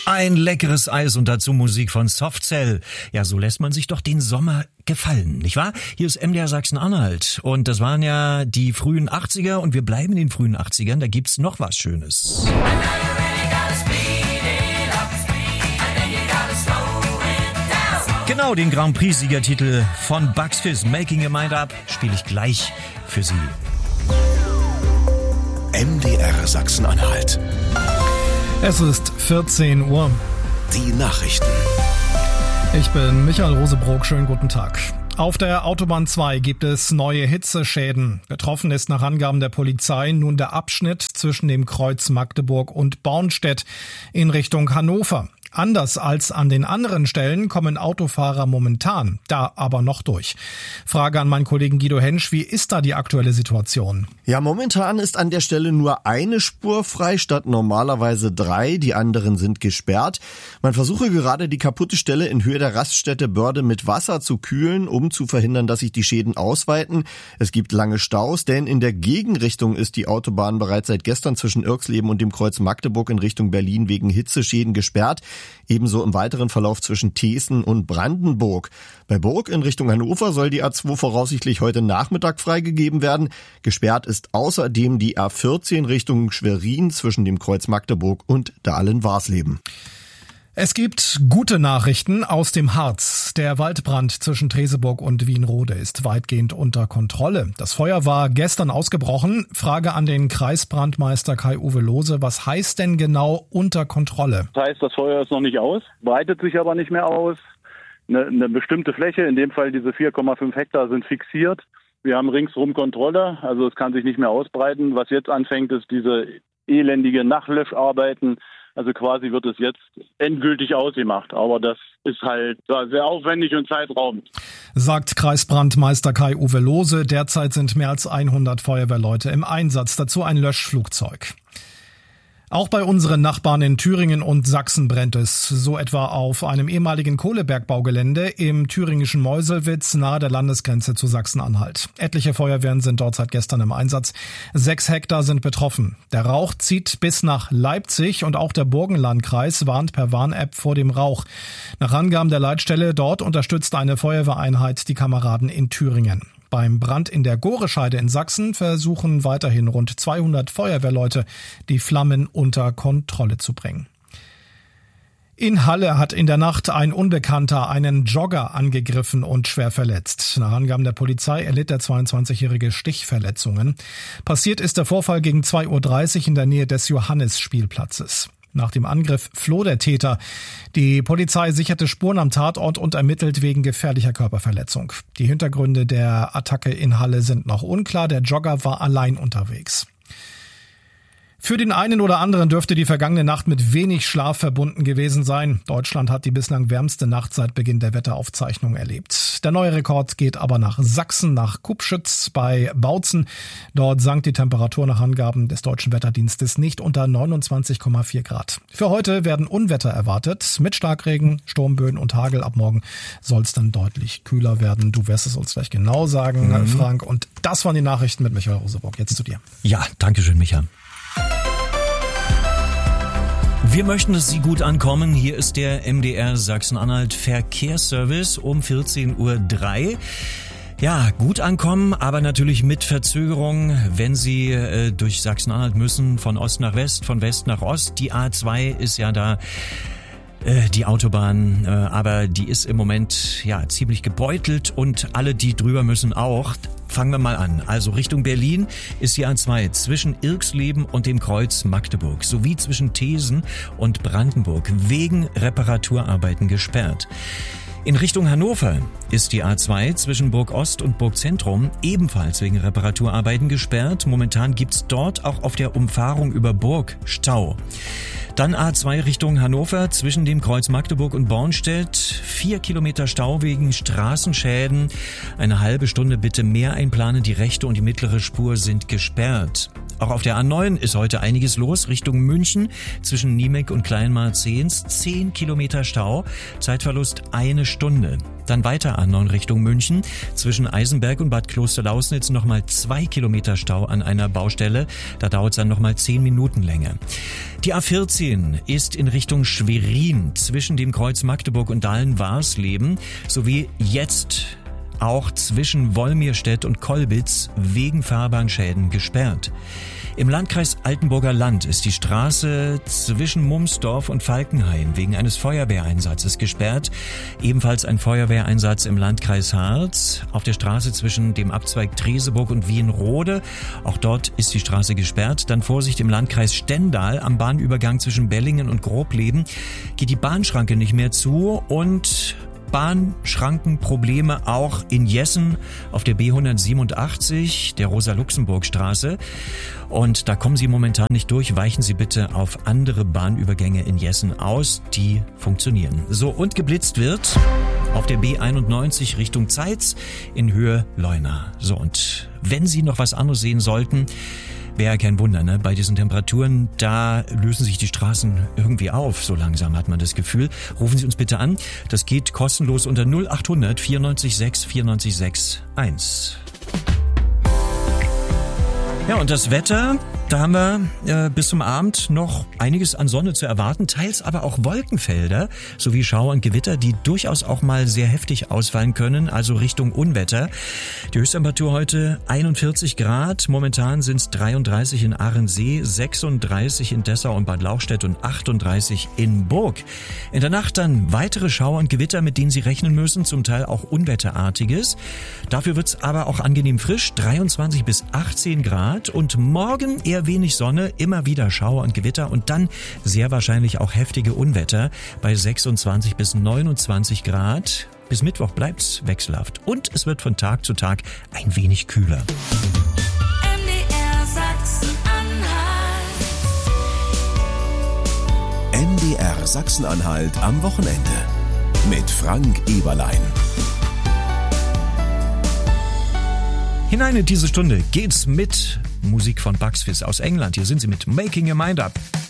Ein leckeres Eis und dazu Musik von Softcell. Ja, so lässt man sich doch den Sommer gefallen, nicht wahr? Hier ist MDR Sachsen-Anhalt und das waren ja die frühen 80er und wir bleiben in den frühen 80ern, da gibt's noch was Schönes. Genau, den Grand Prix-Siegertitel von Bucks Fizz, Making Your Mind Up, spiele ich gleich für Sie. MDR Sachsen-Anhalt. Es ist 14 Uhr. Die Nachrichten. Ich bin Michael Rosebrock, schönen guten Tag. Auf der Autobahn 2 gibt es neue Hitzeschäden. Betroffen ist nach Angaben der Polizei nun der Abschnitt zwischen dem Kreuz Magdeburg und Bornstedt in Richtung Hannover. Anders als an den anderen Stellen kommen Autofahrer momentan da aber noch durch. Frage an meinen Kollegen Guido Hensch, wie ist da die aktuelle Situation? Ja, momentan ist an der Stelle nur eine Spur frei statt normalerweise 3. Die anderen sind gesperrt. Man versuche gerade die kaputte Stelle in Höhe der Raststätte Börde mit Wasser zu kühlen, um zu verhindern, dass sich die Schäden ausweiten. Es gibt lange Staus, denn in der Gegenrichtung ist die Autobahn bereits seit gestern zwischen Irxleben und dem Kreuz Magdeburg in Richtung Berlin wegen Hitzeschäden gesperrt. Ebenso im weiteren Verlauf zwischen Thesen und Brandenburg. Bei Burg in Richtung Hannover soll die A2 voraussichtlich heute Nachmittag freigegeben werden. Gesperrt ist außerdem die A14 Richtung Schwerin zwischen dem Kreuz Magdeburg und Dahlen-Warsleben. Es gibt gute Nachrichten aus dem Harz. Der Waldbrand zwischen Treseburg und Wienrode ist weitgehend unter Kontrolle. Das Feuer war gestern ausgebrochen. Frage an den Kreisbrandmeister Kai-Uwe Lohse. Was heißt denn genau unter Kontrolle? Das heißt, das Feuer ist noch nicht aus, breitet sich aber nicht mehr aus. Eine bestimmte Fläche, in dem Fall diese 4,5 Hektar, sind fixiert. Wir haben ringsrum Kontrolle, also es kann sich nicht mehr ausbreiten. Was jetzt anfängt, ist diese elendige Nachlöscharbeiten. Also quasi wird es jetzt endgültig ausgemacht. Aber das ist halt sehr aufwendig und zeitraubend. Sagt Kreisbrandmeister Kai-Uwe Lohse. Derzeit sind mehr als 100 Feuerwehrleute im Einsatz. Dazu ein Löschflugzeug. Auch bei unseren Nachbarn in Thüringen und Sachsen brennt es, so etwa auf einem ehemaligen Kohlebergbaugelände im thüringischen Meuselwitz nahe der Landesgrenze zu Sachsen-Anhalt. Etliche Feuerwehren sind dort seit gestern im Einsatz. 6 Hektar sind betroffen. Der Rauch zieht bis nach Leipzig und auch der Burgenlandkreis warnt per Warn-App vor dem Rauch. Nach Angaben der Leitstelle dort unterstützt eine Feuerwehreinheit die Kameraden in Thüringen. Beim Brand in der Gorescheide in Sachsen versuchen weiterhin rund 200 Feuerwehrleute, die Flammen unter Kontrolle zu bringen. In Halle hat in der Nacht ein Unbekannter einen Jogger angegriffen und schwer verletzt. Nach Angaben der Polizei erlitt der 22-Jährige Stichverletzungen. Passiert ist der Vorfall gegen 2:30 Uhr in der Nähe des Johannes-Spielplatzes. Nach dem Angriff floh der Täter. Die Polizei sicherte Spuren am Tatort und ermittelt wegen gefährlicher Körperverletzung. Die Hintergründe der Attacke in Halle sind noch unklar. Der Jogger war allein unterwegs. Für den einen oder anderen dürfte die vergangene Nacht mit wenig Schlaf verbunden gewesen sein. Deutschland hat die bislang wärmste Nacht seit Beginn der Wetteraufzeichnung erlebt. Der neue Rekord geht aber nach Sachsen, nach Kupschütz bei Bautzen. Dort sank die Temperatur nach Angaben des Deutschen Wetterdienstes nicht unter 29,4 Grad. Für heute werden Unwetter erwartet mit Starkregen, Sturmböen und Hagel. Ab morgen soll es dann deutlich kühler werden. Du wirst es uns gleich genau sagen, Frank. Und das waren die Nachrichten mit Michael Rosebrock. Jetzt zu dir. Ja, danke schön, Micha. Wir möchten, dass Sie gut ankommen. Hier ist der MDR Sachsen-Anhalt Verkehrsservice um 14:03 Uhr. Ja, gut ankommen, aber natürlich mit Verzögerung, wenn Sie durch Sachsen-Anhalt müssen, von Ost nach West, von West nach Ost. Die A2 ist ja da die Autobahn, aber die ist im Moment ja ziemlich gebeutelt und alle, die drüber müssen, auch. Fangen wir mal an. Also Richtung Berlin ist die A2 zwischen Irxleben und dem Kreuz Magdeburg sowie zwischen Thesen und Brandenburg wegen Reparaturarbeiten gesperrt. In Richtung Hannover ist die A2 zwischen Burg Ost und Burg Zentrum ebenfalls wegen Reparaturarbeiten gesperrt. Momentan gibt's dort auch auf der Umfahrung über Burg Stau. Dann A2 Richtung Hannover zwischen dem Kreuz Magdeburg und Bornstedt. 4 Kilometer Stau wegen Straßenschäden. Eine halbe Stunde bitte mehr einplanen. Die rechte und die mittlere Spur sind gesperrt. Auch auf der A9 ist heute einiges los, Richtung München, zwischen Niemek und Kleinmarzehns, 10 Kilometer Stau, Zeitverlust 1 Stunde. Dann weiter A9 Richtung München, zwischen Eisenberg und Bad Klosterlausnitz nochmal 2 Kilometer Stau an einer Baustelle, da dauert es dann nochmal 10 Minuten länger. Die A14 ist in Richtung Schwerin, zwischen dem Kreuz Magdeburg und Dahlen-Warsleben, sowie jetzt auch zwischen Wolmirstedt und Kolbitz wegen Fahrbahnschäden gesperrt. Im Landkreis Altenburger Land ist die Straße zwischen Mumsdorf und Falkenhain wegen eines Feuerwehreinsatzes gesperrt. Ebenfalls ein Feuerwehreinsatz im Landkreis Harz auf der Straße zwischen dem Abzweig Treseburg und Wienrode. Auch dort ist die Straße gesperrt. Dann Vorsicht im Landkreis Stendal am Bahnübergang zwischen Bellingen und Grobleben geht die Bahnschranke nicht mehr zu und Bahnschrankenprobleme auch in Jessen auf der B187, der Rosa-Luxemburg-Straße. Und da kommen Sie momentan nicht durch. Weichen Sie bitte auf andere Bahnübergänge in Jessen aus. Die funktionieren. So, und geblitzt wird auf der B91 Richtung Zeitz in Höhe Leuna. So, und wenn Sie noch was anderes sehen sollten, wäre ja kein Wunder, ne? Bei diesen Temperaturen, da lösen sich die Straßen irgendwie auf. So langsam hat man das Gefühl. Rufen Sie uns bitte an. Das geht kostenlos unter 0800 94 6 94 6 1. Ja, und das Wetter, da haben wir bis zum Abend noch einiges an Sonne zu erwarten, teils aber auch Wolkenfelder sowie Schauer und Gewitter, die durchaus auch mal sehr heftig ausfallen können, also Richtung Unwetter. Die Höchsttemperatur heute 41 Grad, momentan sind es 33 in Ahrensee, 36 in Dessau und Bad Lauchstädt und 38 in Burg. In der Nacht dann weitere Schauer und Gewitter, mit denen Sie rechnen müssen, zum Teil auch Unwetterartiges. Dafür wird es aber auch angenehm frisch, 23 bis 18 Grad. Und morgen eher wenig Sonne, immer wieder Schauer und Gewitter und dann sehr wahrscheinlich auch heftige Unwetter bei 26 bis 29 Grad. Bis Mittwoch bleibt's wechselhaft und es wird von Tag zu Tag ein wenig kühler. MDR Sachsen-Anhalt. MDR Sachsen-Anhalt am Wochenende mit Frank Eberlein. Hinein in diese Stunde geht's mit Musik von Bucks Fizz aus England. Hier sind sie mit Making Your Mind Up.